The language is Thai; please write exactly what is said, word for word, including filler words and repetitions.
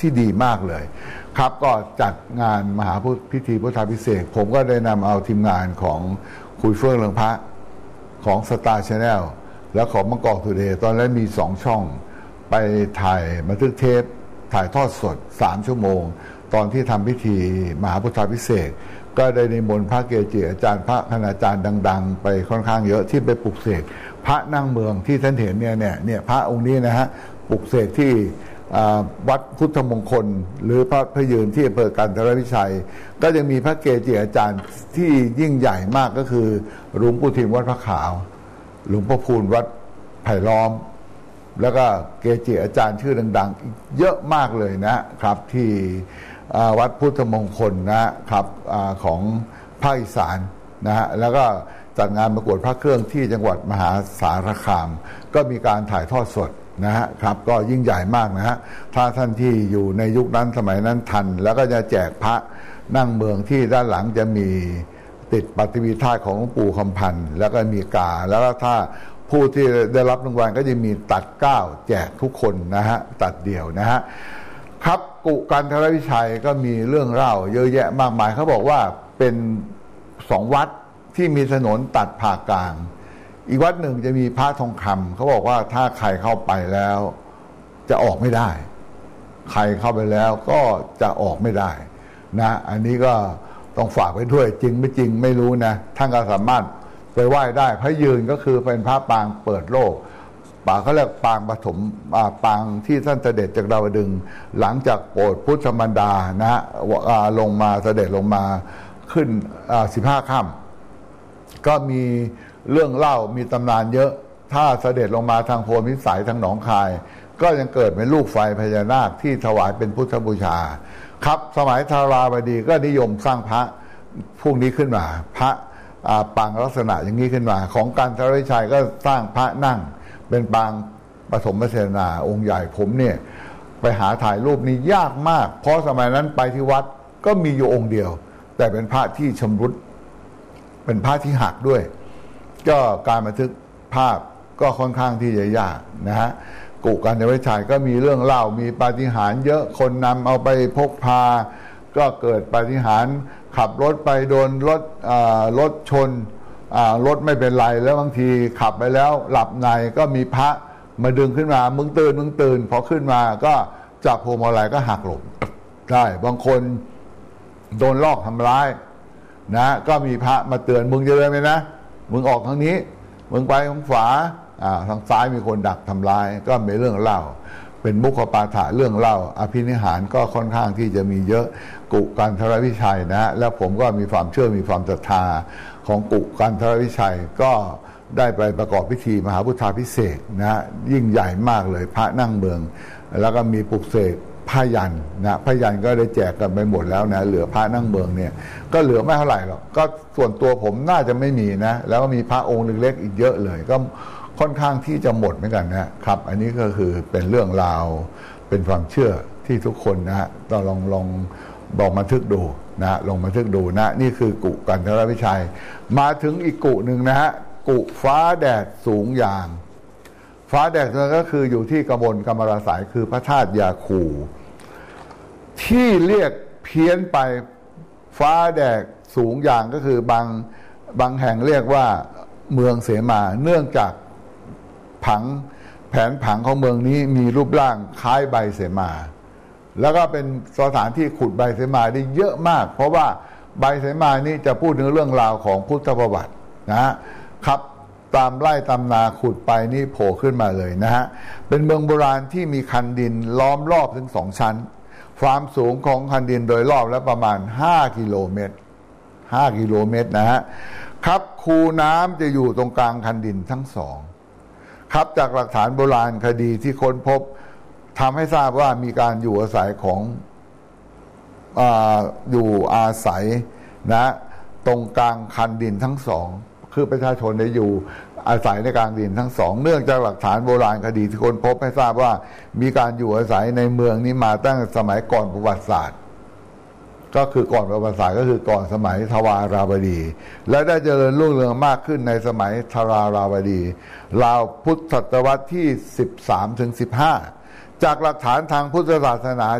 ที่ดีมากเลยครับก็จัดงานมหาพิธีพุทธาภิเษกผมก็ได้นำเอาทีมงานของคุยเฟื่องเรืองพระของ Star Channel และของมังกรทูเดย์ตอนนั้นมีสองช่องไปถ่ายบันทึกเทปถ่ายทอดสดสามชั่วโมงตอนที่ทำพิธีมหาพุทธาภิเษกก็ได้นิมนต์พระเกจิอาจารย์พระคณาจารย์ดังๆไปค่อนข้างเยอะที่ไปปลุกเสกพระนั่งเมืองที่ท่านเห็นเนี่ยเนี่ยเนี่ยพระองค์นี้นะฮะปลุกเสกที่วัดพุทธมงคลหรือพระพยืนที่อำเภอกันทรวิชัยก็ยังมีพระเกจิอาจารย์ที่ยิ่งใหญ่มากก็คือหลวงปู่ทิมวัดพระขาวหลวงพ่อพูนวัดไผ่ล้อมแล้วก็เกจิอาจารย์ชื่อดังๆเยอะมากเลยนะครับที่วัดพุทธมงคลนะครับอของภาคอีสานนะฮะแล้วก็จัดงานประกวดพระเครื่องที่จังหวัดมหาสารคามก็มีการถ่ายทอดสดนะฮะครับก็ยิ่งใหญ่มากนะฮะถ้าท่านที่อยู่ในยุคนั้นสมัยนั้นทันแล้วก็จะแจกพระนั่งเมืองที่ด้านหลังจะมีติดปฏิวิธาของหลวงปู่คำพันธ์แล้วก็มีกาแล้วก็ถ้าผู้ที่ได้รับรางวัลก็จะมีตัดเก้าแจกทุกคนนะฮะตัดเดี่ยวนะฮะครับกุกันทรวิชัยก็มีเรื่องเล่าเยอะแยะมากมายเขาบอกว่าเป็นสองวัดที่มีถนนตัดผ่ากลางอีกวัดหนึ่งจะมีพระทองคำเขาบอกว่าถ้าใครเข้าไปแล้วจะออกไม่ได้ใครเข้าไปแล้วก็จะออกไม่ได้นะอันนี้ก็ต้องฝากไว้ด้วยจริงไม่จริงไม่รู้นะท่านก็สามารถไปไหว้ได้พระยืนก็คือเป็นพระปางเปิดโลกปางเขาเรียกปางปฐมปางที่ท่านเสด็จจากดาวดึงส์หลังจากโปรดพุทธมารดานะลงมาเสด็จลงมาขึ้นสิบห้าค่ำก็มีเรื่องเล่ามีตำนานเยอะถ้าเสด็จลงมาทางโพธิพิสัยทางหนองคายก็ยังเกิดเป็นลูกไฟพญานาคที่ถวายเป็นพุทธบูชาครับสมัยธาราวดีก็นิยมสร้างพระพวกนี้ขึ้นมาพระปางลักษณะอย่างนี้ขึ้นมาของกันทรวิชัยก็สร้างพระนั่งเป็นปางปฐมเสนาองค์ใหญ่ผมเนี่ยไปหาถ่ายรูปนี้ยากมากเพราะสมัยนั้นไปที่วัดก็มีอยู่องค์เดียวแต่เป็นพระที่ชำรุดเป็นพระที่หักด้วยก็การบันทึกภาพก็ค่อนข้างที่จะยากนะฮะกุกันทรวิชัยก็มีเรื่องเล่ามีปาฏิหาริย์เยอะคนนำเอาไปพกพาก็เกิดปาฏิหาริย์ขับรถไปโดนรถรถชนรถไม่เป็นไรแล้วบางทีขับไปแล้วหลับในก็มีพระมาดึงขึ้นมามึงตื่นมึงตื่นพอขึ้นมาก็จับพวงมาลัยก็หักหลบได้บางคนโดนลอกทำร้ายนะก็มีพระมาเตือนมึงจะเดินไปนะมึงออกทางนี้มึงไปทางขวาทางซ้ายมีคนดักทำร้ายก็มีเรื่องเล่าเป็นมุขปาฐะเรื่องเล่าอภินิหารก็ค่อนข้างที่จะมีเยอะกุกันทรวิชัยนะแล้วผมก็มีความเชื่อมีความศรัทธาของกุกันทรวิชัยก็ได้ไปประกอบพิธีมหาพุทธาภิเษกนะยิ่งใหญ่มากเลยพระนั่งเมืองแล้วก็มีปลุกเสกผ้ายันนะผ้ายันก็ได้แจกกันไปหมดแล้วนะเหลือพระนั่งเมืองเนี่ยก็เหลือไม่เท่าไหร่หรอกก็ส่วนตัวผมน่าจะไม่มีนะแล้วก็มีพระองค์เล็กๆอีกเยอะเลยก็ค่อนข้างที่จะหมดเหมือนกันนะครับอันนี้ก็คือเป็นเรื่องราวเป็นความเชื่อที่ทุกคนนะฮะต้องลองลองบอกบันทึกดูนะลองบันทึกดูนะนี่คือกุกันทรวิชัยมาถึงอีกกุหนึ่งนะฮะกุฟ้าแดดสูงยางฟ้าแดดก็คืออยู่ที่กมลกมรสายคือพระธาตุยาคูที่เรียกเพี้ยนไปฟ้าแดดสูงยางก็คือบางบางแห่งเรียกว่าเมืองเสมาเนื่องจากผังแผนผังของเมืองนี้มีรูปร่างคล้ายใบเสมาแล้วก็เป็นสถานที่ขุดใบเสมาได้เยอะมากเพราะว่าใบเสมานี่จะพูดถึงเรื่องราวของพุทธประวัตินะครับตามไร่ตามนาขุดไปนี่โผล่ขึ้นมาเลยนะฮะเป็นเมืองโบราณที่มีคันดินล้อมรอบถึงสองชั้นความสูงของคันดินโดยรอบแล้วประมาณห้ากิโลเมตรห้ากิโลเมตรนะฮะครับคูน้ำจะอยู่ตรงกลางคันดินทั้งสองครับจากหลักฐานโบราณคดีที่ค้นพบทำให้ทราบว่ามีการอยู่อาศัยของอ่าอยู่อาศัยนะตรงกลางคันดินทั้งสองคือประชาชนได้อยู่อาศัยในกลางดินทั้งสองเนื่องจากหลักฐานโบราณคดีที่ค้นพบให้ทราบว่ามีการอยู่อาศัยในเมืองนี้มาตั้งสมัยก่อนประวัติศาสตร์ก็คือก่อนประวัติศาสตร์ก็คือก่อนสมัยทวาราวดีและได้เจริญรุ่งเรืองมากขึ้นในสมัยทวาราวดีราวพุทธศตวรรษที่สิบสามถึงสิบห้าจากหลักฐานทางพุทธศาสนา